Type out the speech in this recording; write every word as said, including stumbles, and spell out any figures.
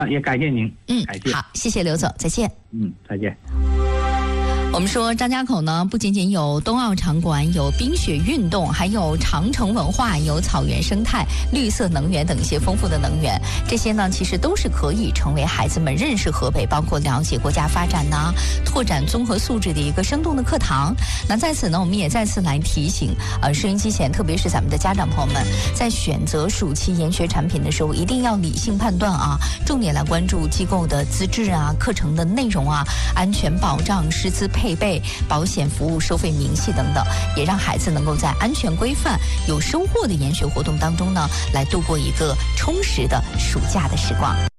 啊，也感谢您。 嗯， 感谢。 好，谢谢刘总，再见。 嗯，再见。 我们说张家口呢，不仅仅有冬奥场馆，有冰雪运动，还有长城文化，有草原生态、绿色能源等一些丰富的能源。这些呢，其实都是可以成为孩子们认识河北，包括了解国家发展呐、拓展综合素质的一个生动的课堂。那在此呢，我们也再次来提醒，呃，收音机前，特别是咱们的家长朋友们，在选择暑期研学产品的时候，一定要理性判断啊，重点来关注机构的资质啊、课程的内容啊、安全保障、师资配备、保险服务收费明细等等，也让孩子能够在安全规范、有收获的研学活动当中呢，来度过一个充实的暑假的时光。